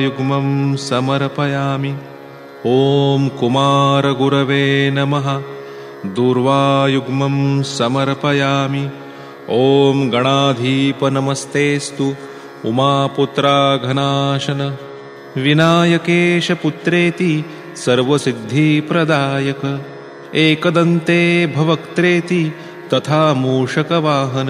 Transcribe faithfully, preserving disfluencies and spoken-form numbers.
युग्मं समर्पयामि। ॐ कुमारगुरवे नमः। दूर्वायुग्मं समर्पयामि। ॐ गणाधीप नमस्तेस्तु। उमापुत्राघनाशन विनायकेश पुत्रेति सर्वसिद्धिप्रदायक। एकदन्ते भवक्त्रेति तथा मूषकवाहन